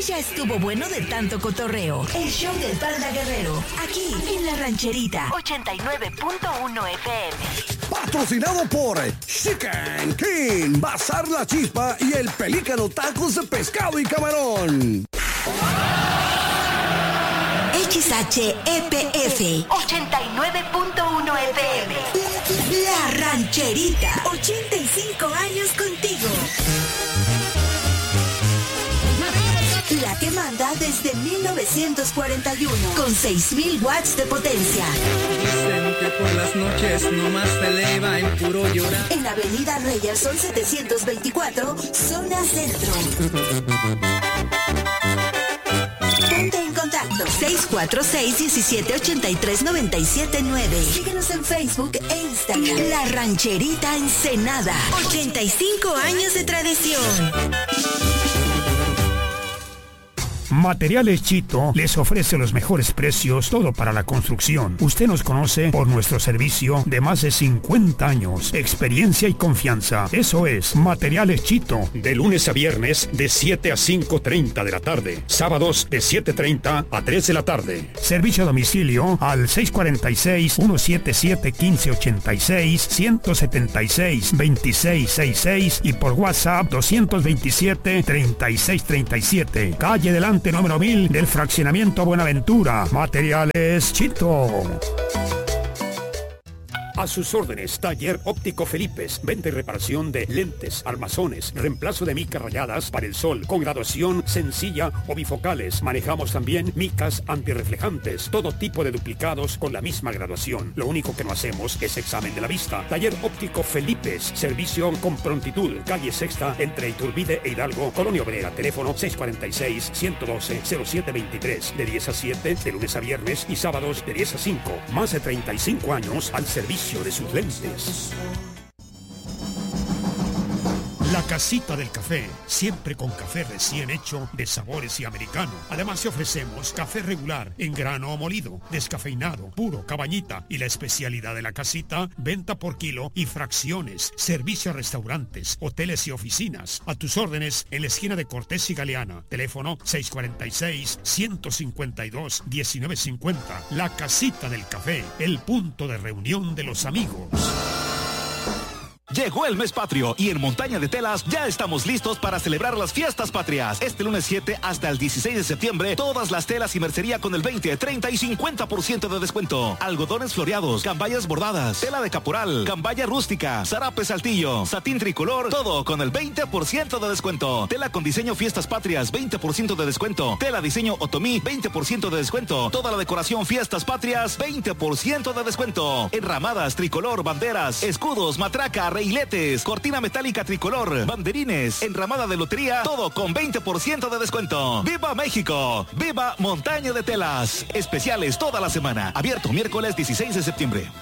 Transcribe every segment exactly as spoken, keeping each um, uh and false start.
Ya estuvo bueno de tanto cotorreo. El show del Panda Guerrero, aquí en La Rancherita, ochenta y nueve punto uno F M. Patrocinado por Chicken King, Bazar La Chispa y el Pelícano Tacos de Pescado y Camarón. X H E P F ochenta y nueve punto uno F M. La Rancherita, ochenta y cinco años contigo. La que manda desde mil novecientos cuarenta y uno, con seis mil watts de potencia. Dicen que por las noches nomás se eleva en puro llorar. En Avenida Reyerson setecientos veinticuatro, zona centro. Ponte en contacto seis cuatro seis, diecisiete ochenta y tres, noventa y siete nueve. Síguenos en Facebook e Instagram. La Rancherita Ensenada, ochenta y cinco años de tradición. Materiales Chito les ofrece los mejores precios, todo para la construcción. Usted nos conoce por nuestro servicio de más de cincuenta años, experiencia y confianza. Eso es Materiales Chito. De lunes a viernes, de siete a cinco treinta de la tarde. Sábados, de siete treinta a tres de la tarde. Servicio a domicilio al seis cuatro seis, uno siete siete, uno cinco ocho seis, uno siete seis, dos seis seis seis y por WhatsApp dos dos siete, tres seis tres siete. Calle Delante número mil del fraccionamiento Buenaventura. Materiales Chito. A sus órdenes, Taller Óptico Felipes. Venta y reparación de lentes, armazones, reemplazo de micas rayadas para el sol, con graduación sencilla o bifocales. Manejamos también micas antirreflejantes, todo tipo de duplicados con la misma graduación. Lo único que no hacemos es examen de la vista. Taller Óptico Felipes. Servicio con prontitud. Calle Sexta, entre Iturbide e Hidalgo, Colonia Obrera. Teléfono seis cuatro seis, uno uno dos, cero siete dos tres. De diez a siete, de lunes a viernes y sábados de diez a cinco. Más de treinta y cinco años al servicio de sus lentes. La Casita del Café, siempre con café recién hecho de sabores y americano. Además, te ofrecemos café regular, en grano o molido, descafeinado, puro, cabañita. Y la especialidad de la casita, venta por kilo y fracciones. Servicio a restaurantes, hoteles y oficinas. A tus órdenes en la esquina de Cortés y Galeana. Teléfono seis cuatro seis, uno cinco dos, uno nueve cinco cero. La Casita del Café, el punto de reunión de los amigos. Llegó el mes patrio y en Montaña de Telas ya estamos listos para celebrar las fiestas patrias. Este lunes siete hasta el dieciséis de septiembre, todas las telas y mercería con el veinte, treinta y cincuenta por ciento de descuento. Algodones floreados, cambayas bordadas, tela de caporal, cambaya rústica, zarape saltillo, satín tricolor, todo con el veinte por ciento de descuento. Tela con diseño fiestas patrias, veinte por ciento de descuento. Tela diseño otomí, veinte por ciento de descuento. Toda la decoración fiestas patrias, veinte por ciento de descuento. Enramadas, tricolor, banderas, escudos, matraca, reiletes, cortina metálica tricolor, banderines, enramada de lotería, todo con veinte por ciento de descuento. ¡Viva México! ¡Viva Montaña de Telas! Especiales toda la semana. Abierto miércoles dieciséis de septiembre.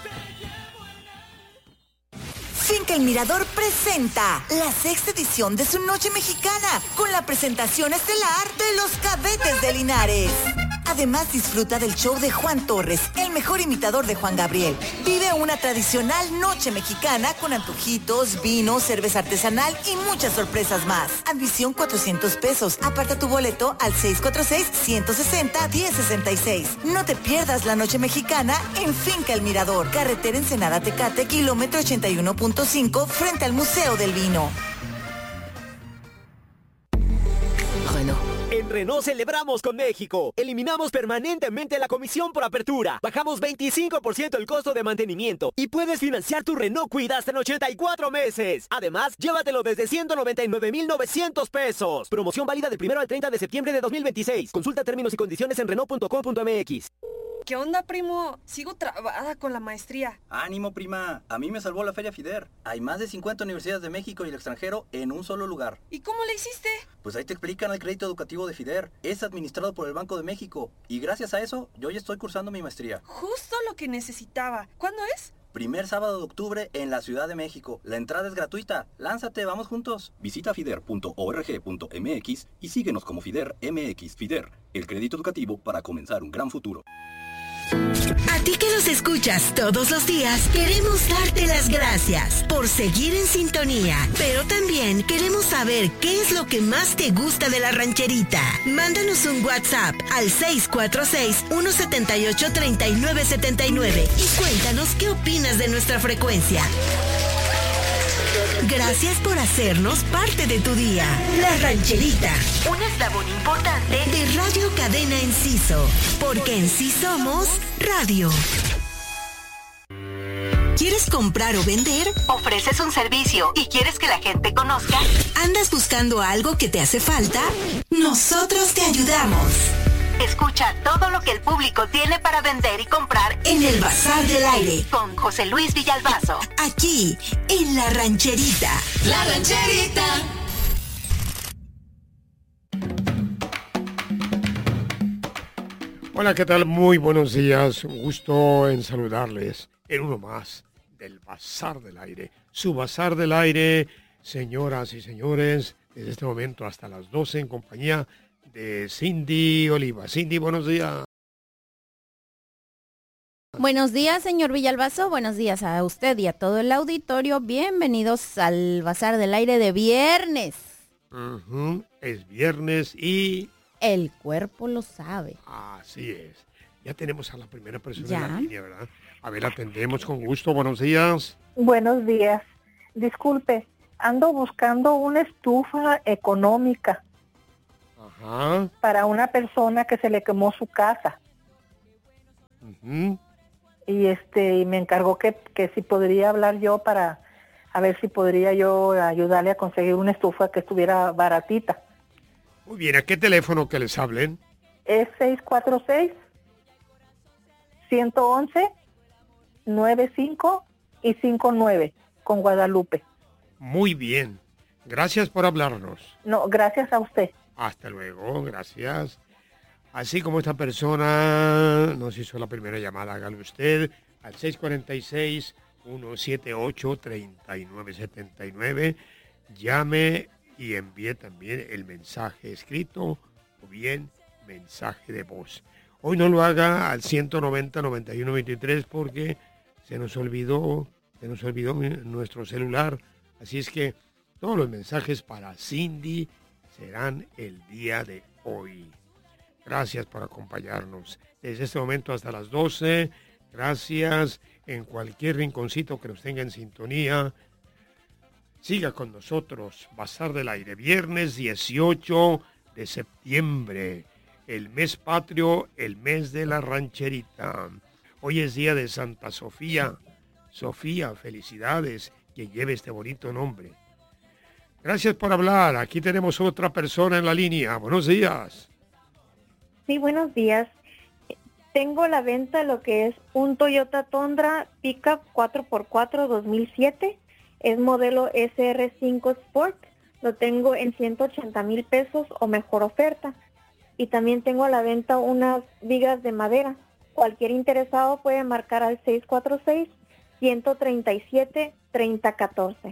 Finca El Mirador presenta la sexta edición de su Noche Mexicana con la presentación estelar de los Cadetes de Linares. Además, disfruta del show de Juan Torres, el mejor imitador de Juan Gabriel. Vive una tradicional noche mexicana con antojitos, vino, cerveza artesanal y muchas sorpresas más. Admisión cuatrocientos pesos. Aparta tu boleto al seis cuatro seis, uno seis cero, uno cero seis seis. No te pierdas la Noche Mexicana en Finca El Mirador. Carretera Ensenada Tecate, kilómetro ochenta y uno punto cinco, frente al Museo del Vino. En Renault celebramos con México. Eliminamos permanentemente la comisión por apertura. Bajamos veinticinco por ciento el costo de mantenimiento. Y puedes financiar tu Renault Kwid hasta en ochenta y cuatro meses. Además, llévatelo desde ciento noventa y nueve mil novecientos pesos. Promoción válida del primero al treinta de septiembre de dos mil veintiséis. Consulta términos y condiciones en Renault punto com punto m x. ¿Qué onda, primo? Sigo trabada con la maestría. Ánimo, prima. A mí me salvó la Feria FIDER. Hay más de cincuenta universidades de México y el extranjero en un solo lugar. ¿Y cómo le hiciste? Pues ahí te explican el crédito educativo de FIDER. Es administrado por el Banco de México. Y gracias a eso, yo ya estoy cursando mi maestría. Justo lo que necesitaba. ¿Cuándo es? Primer sábado de octubre en la Ciudad de México. La entrada es gratuita. Lánzate, vamos juntos. Visita fider punto org punto m x y síguenos como FIDER M X. FIDER, el crédito educativo para comenzar un gran futuro. A ti que nos escuchas todos los días, queremos darte las gracias por seguir en sintonía, pero también queremos saber qué es lo que más te gusta de La Rancherita. Mándanos un WhatsApp al seis cuatro seis, uno siete ocho, tres nueve siete nueve y cuéntanos qué opinas de nuestra frecuencia. Gracias por hacernos parte de tu día. La Rancherita, un eslabón importante de Radio Cadena Enciso, porque en sí somos radio. ¿Quieres comprar o vender? ¿Ofreces un servicio y quieres que la gente conozca? ¿Andas buscando algo que te hace falta? Nosotros te ayudamos. Escucha todo lo que el público tiene para vender y comprar en el Bazar del Aire con José Luis Villalbazo. Aquí, en La Rancherita. La Rancherita. Hola, ¿qué tal? Muy buenos días. Un gusto en saludarles en uno más del Bazar del Aire. Su Bazar del Aire, señoras y señores, desde este momento hasta las doce en compañía de Cindy Oliva. Cindy, buenos días. Buenos días, señor Villalbazo. Buenos días a usted y a todo el auditorio. Bienvenidos al Bazar del Aire de viernes. Uh-huh. Es viernes y... el cuerpo lo sabe. Así es. Ya tenemos a la primera persona ya en la línea, ¿verdad? A ver, atendemos con gusto. Buenos días. Buenos días. Disculpe, ando buscando una estufa económica. Ajá. Para una persona que se le quemó su casa. Uh-huh. Y este y me encargó que, que si podría hablar yo para a ver si podría yo ayudarle a conseguir una estufa que estuviera baratita. Muy bien, ¿a qué teléfono que les hablen? Es seis cuatro seis, uno uno uno, nueve cinco y cinco nueve con Guadalupe. Muy bien. Gracias por hablarnos. No, gracias a usted. Hasta luego, gracias. Así como esta persona nos hizo la primera llamada, hágalo usted al seis cuatro seis, uno siete ocho, tres nueve siete nueve. Llame y envíe también el mensaje escrito o bien mensaje de voz. Hoy no lo haga al ciento noventa, noventa y uno veintitrés porque se nos olvidó, se nos olvidó nuestro celular. Así es que todos los mensajes para Cindy serán el día de hoy. Gracias por acompañarnos desde este momento hasta las doce. Gracias en cualquier rinconcito que nos tenga en sintonía. Siga con nosotros, Bazar del Aire, viernes dieciocho de septiembre, el mes patrio, el mes de la rancherita. Hoy es día de Santa Sofía. Sofía, felicidades, que lleve este bonito nombre. Gracias por hablar. Aquí tenemos otra persona en la línea. Buenos días. Sí, buenos días. Tengo a la venta lo que es un Toyota Tundra Pickup cuatro por cuatro dos mil siete. Es modelo S R cinco Sport. Lo tengo en ciento ochenta mil pesos o mejor oferta. Y también tengo a la venta unas vigas de madera. Cualquier interesado puede marcar al seis cuatro seis, uno tres siete, tres cero uno cuatro.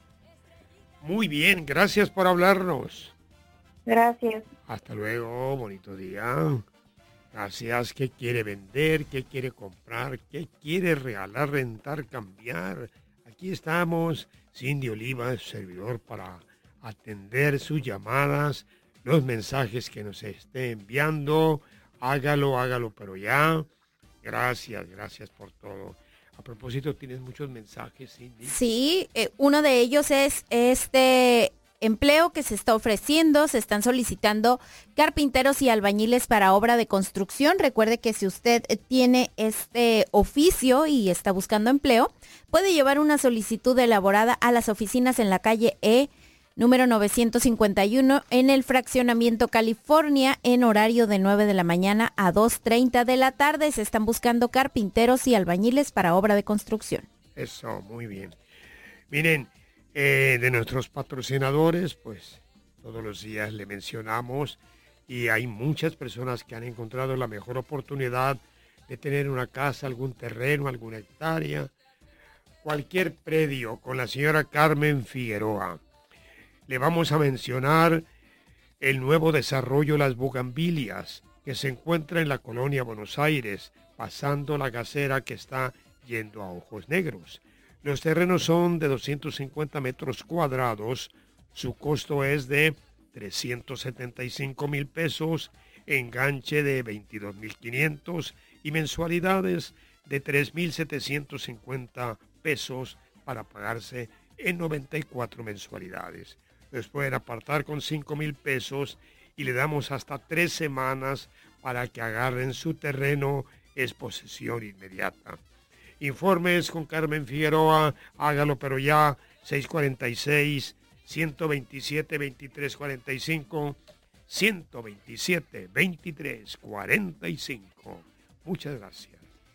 Muy bien, gracias por hablarnos. Gracias. Hasta luego, bonito día. Gracias. ¿Qué quiere vender? ¿Qué quiere comprar? ¿Qué quiere regalar, rentar, cambiar? Aquí estamos, Cindy Oliva, su servidor, para atender sus llamadas, los mensajes que nos esté enviando. Hágalo, hágalo, pero ya. Gracias, gracias por todo. A propósito, ¿tienes muchos mensajes, Cindy? Sí, eh, uno de ellos es este empleo que se está ofreciendo. Se están solicitando carpinteros y albañiles para obra de construcción. Recuerde que si usted tiene este oficio y está buscando empleo, puede llevar una solicitud elaborada a las oficinas en la calle E, número novecientos cincuenta y uno, en el Fraccionamiento California, en horario de nueve de la mañana a dos treinta de la tarde. Se están buscando carpinteros y albañiles para obra de construcción. Eso, muy bien. Miren, eh, de nuestros patrocinadores, pues todos los días le mencionamos y hay muchas personas que han encontrado la mejor oportunidad de tener una casa, algún terreno, alguna hectárea, cualquier predio con la señora Carmen Figueroa. Le vamos a mencionar el nuevo desarrollo Las Bugambilias, que se encuentra en la colonia Buenos Aires, pasando la gasera que está yendo a Ojos Negros. Los terrenos son de doscientos cincuenta metros cuadrados. Su costo es de trescientos setenta y cinco mil pesos, enganche de veintidós mil quinientos y mensualidades de tres mil setecientos cincuenta pesos para pagarse en noventa y cuatro mensualidades. Les pueden apartar con cinco mil pesos y le damos hasta tres semanas para que agarren su terreno. Es posesión inmediata. Informes con Carmen Figueroa, hágalo pero ya, seis cuatro seis, uno dos siete, dos tres cuatro cinco, uno dos siete, dos tres cuatro cinco. Muchas gracias.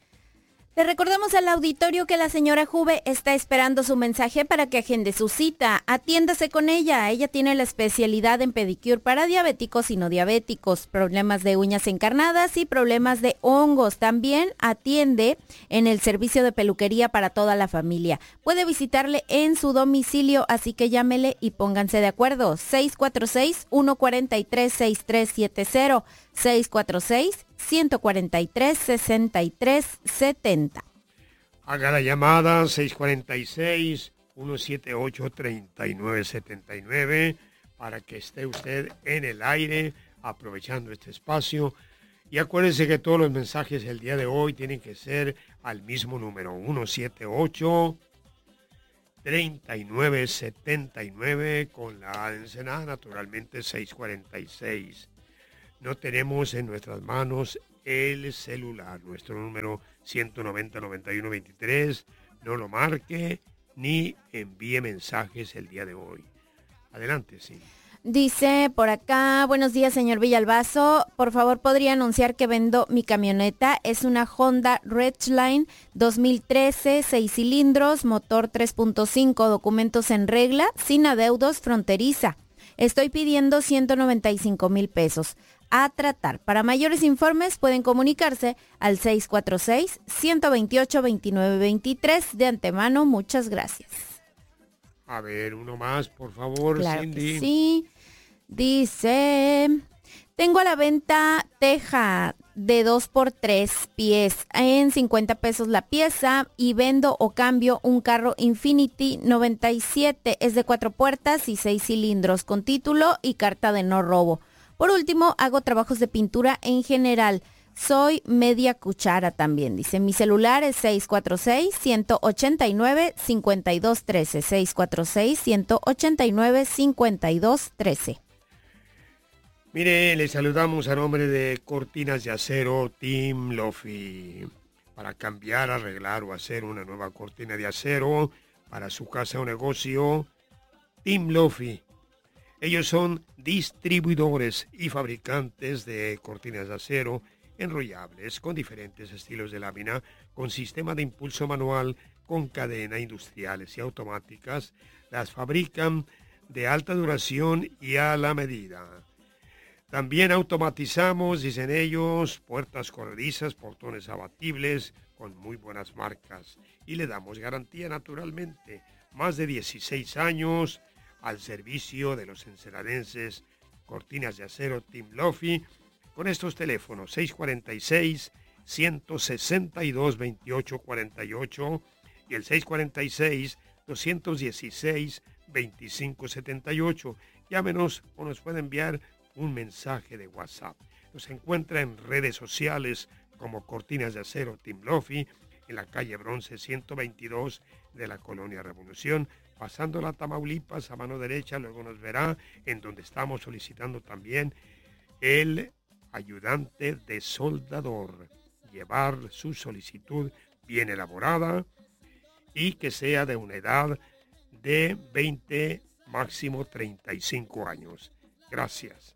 Le recordamos al auditorio que la señora Juve está esperando su mensaje para que agende su cita. Atiéndase con ella. Ella tiene la especialidad en pedicure para diabéticos y no diabéticos, problemas de uñas encarnadas y problemas de hongos. También atiende en el servicio de peluquería para toda la familia. Puede visitarle en su domicilio, así que llámele y pónganse de acuerdo. seis cuatro seis, uno cuatro tres, seis tres siete cero. seis cuatro seis, uno cuatro tres, seis tres siete cero. Haga la llamada seis cuatro seis, uno siete ocho, tres nueve siete nueve para que esté usted en el aire aprovechando este espacio. Y acuérdense que todos los mensajes del día de hoy tienen que ser al mismo número, uno siete ocho, tres nueve siete nueve, con la A de Ensenada, naturalmente seis cuatro seis. No tenemos en nuestras manos el celular, nuestro número ciento noventa, noventa y uno, veintitrés, no lo marque ni envíe mensajes el día de hoy. Adelante, sí. Dice por acá, buenos días señor Villalbazo, por favor podría anunciar que vendo mi camioneta, es una Honda Ridgeline dos mil trece, seis cilindros, motor tres punto cinco, documentos en regla, sin adeudos, fronteriza. Estoy pidiendo ciento noventa y cinco mil pesos. A tratar. Para mayores informes pueden comunicarse al seis cuatro seis, uno dos ocho, dos nueve dos tres. De antemano, muchas gracias. A ver, uno más, por favor, claro Cindy. Que sí. Dice, tengo a la venta teja de dos por tres pies en cincuenta pesos la pieza y vendo o cambio un carro Infiniti noventa y siete. Es de cuatro puertas y seis cilindros con título y carta de no robo. Por último, hago trabajos de pintura en general. Soy media cuchara también, dice. Mi celular es seis cuatro seis, uno ocho nueve, cinco dos uno tres. seis cuatro seis, uno ocho nueve, cinco dos uno tres. Mire, le saludamos a nombre de Cortinas de Acero Team Lofi. Para cambiar, arreglar o hacer una nueva cortina de acero para su casa o negocio, Team Lofi. Ellos son distribuidores y fabricantes de cortinas de acero enrollables con diferentes estilos de lámina, con sistema de impulso manual, con cadena, industriales y automáticas. Las fabrican de alta duración y a la medida. También automatizamos, dicen ellos, puertas corredizas, portones abatibles con muy buenas marcas. Y le damos garantía naturalmente. Más de dieciséis años al servicio de los enceradenses. Cortinas de Acero Team Lofi, con estos teléfonos seis cuatro seis, uno seis dos, dos ocho cuatro ocho y el seis cuatro seis, dos uno seis, dos cinco siete ocho. Llámenos o nos puede enviar un mensaje de WhatsApp. Nos encuentra en redes sociales como Cortinas de Acero Team Lofi, en la calle Bronce ciento veintidós de la Colonia Revolución, pasando la Tamaulipas a mano derecha. Luego nos verá en donde estamos solicitando también el ayudante de soldador. Llevar su solicitud bien elaborada y que sea de una edad de veinte, máximo treinta y cinco años. Gracias.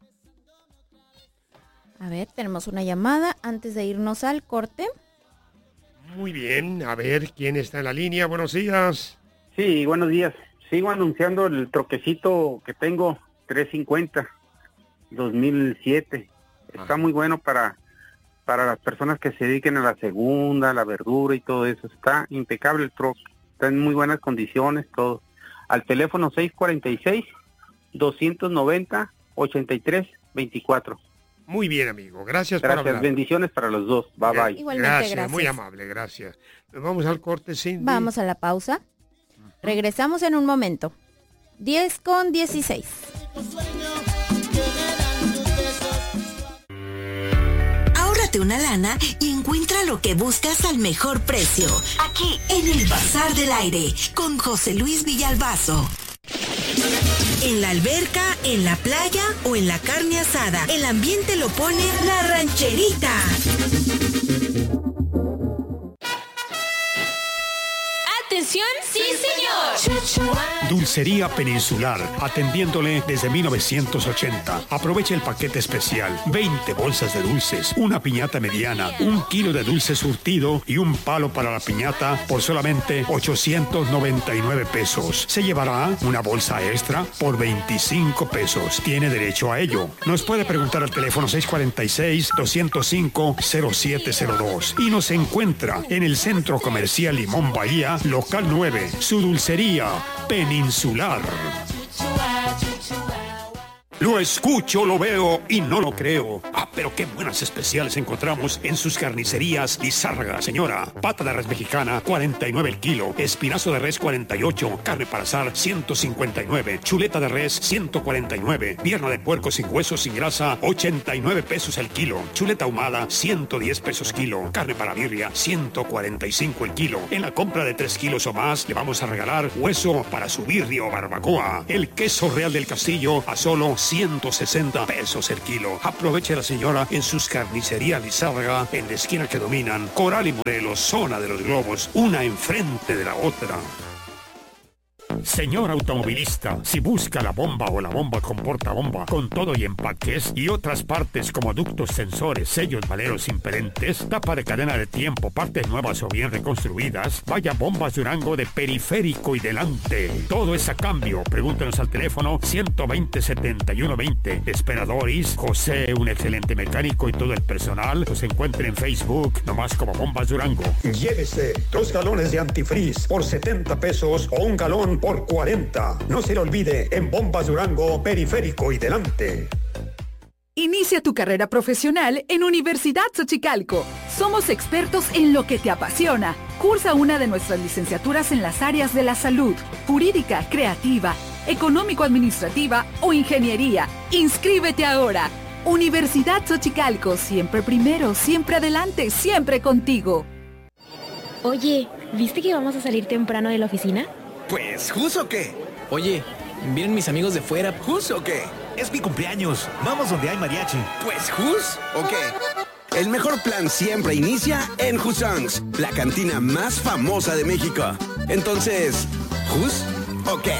A ver, tenemos una llamada antes de irnos al corte. Muy bien, a ver quién está en la línea. Buenos días. Sí, buenos días. Sigo anunciando el troquecito que tengo, trescientos cincuenta, dos mil siete. Está Ajá. muy bueno para, para las personas que se dediquen a la segunda, a la verdura y todo eso. Está impecable el troque. Está en muy buenas condiciones, todo. Al teléfono seis cuatro seis, dos nueve cero, ocho tres dos cuatro. Muy bien, amigo. Gracias, Gracias, por hablar. bendiciones para los dos. Bye, bye. Igualmente, gracias, gracias. muy amable, gracias. Nos vamos al corte, Cindy. Vamos a la pausa. Regresamos en un momento. diez con dieciséis. Ahórrate una lana y encuentra lo que buscas al mejor precio. Aquí, en el Bazar del Aire, con José Luis Villalbazo. En la alberca, en la playa o en la carne asada, el ambiente lo pone La Rancherita. ¡Atención! ¡Sí, señor! Dulcería Peninsular, atendiéndole desde mil novecientos ochenta. Aproveche el paquete especial. veinte bolsas de dulces, una piñata mediana, un kilo de dulce surtido y un palo para la piñata por solamente ochocientos noventa y nueve pesos. Se llevará una bolsa extra por veinticinco pesos. Tiene derecho a ello. Nos puede preguntar al teléfono seis cuatro seis, dos cero cinco, cero siete cero dos y nos encuentra en el Centro Comercial Limón Bahía, local nueve, su dulcería Peninsular. Lo escucho, lo veo y no lo creo. Ah, pero qué buenas especiales encontramos en sus carnicerías Lizárraga, señora. Pata de res mexicana, cuarenta y nueve el kilo. Espinazo de res, cuarenta y ocho. Carne para asar, ciento cincuenta y nueve. Chuleta de res, ciento cuarenta y nueve. Pierna de puerco sin hueso, sin grasa, ochenta y nueve pesos el kilo. Chuleta ahumada, ciento diez pesos kilo. Carne para birria, ciento cuarenta y cinco el kilo. En la compra de tres kilos o más, le vamos a regalar hueso para su birria o barbacoa. El queso Real del Castillo a solo ciento sesenta pesos el kilo. Aproveche la señora en sus carnicerías Lizárraga, en la esquina que dominan Coral y Morelos, zona de los globos, una enfrente de la otra. Señor automovilista, si busca la bomba o la bomba con portabomba, con todo y empaques y otras partes como ductos, sensores, sellos, valeros impedentes, tapa de cadena de tiempo, partes nuevas o bien reconstruidas, vaya Bombas Durango de Periférico y Delante. Todo es a cambio. Pregúntenos al teléfono ciento veinte, setenta y uno veinte. Esperadoris, José, un excelente mecánico y todo el personal, los encuentren en Facebook, nomás como Bombas Durango. Llévese dos galones de antifreeze por setenta pesos o un galón por cuarenta. No se le olvide, en Bombas Durango, Periférico y Delante. Inicia tu carrera profesional en Universidad Xochicalco. Somos expertos en lo que te apasiona. Cursa una de nuestras licenciaturas en las áreas de la salud, jurídica, creativa, económico-administrativa o ingeniería. ¡Inscríbete ahora! Universidad Xochicalco, siempre primero, siempre adelante, siempre contigo. Oye, ¿viste que vamos a salir temprano de la oficina? Pues, ¿jus o qué? Oye, ¿vienen mis amigos de fuera? ¿Jus o qué? Es mi cumpleaños. Vamos donde hay mariachi. Pues, ¿jus o qué? El mejor plan siempre inicia en Hussongs, la cantina más famosa de México. Entonces, ¿jus o qué?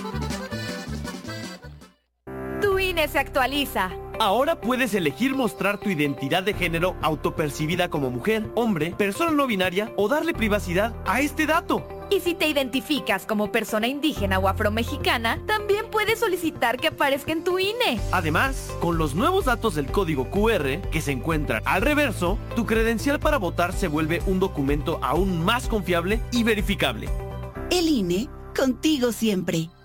Tu I N E se actualiza. Ahora puedes elegir mostrar tu identidad de género autopercibida como mujer, hombre, persona no binaria o darle privacidad a este dato. Y si te identificas como persona indígena o afromexicana, también puedes solicitar que aparezca en tu I N E. Además, con los nuevos datos del código Q R que se encuentran al reverso, tu credencial para votar se vuelve un documento aún más confiable y verificable. El I N E, contigo siempre.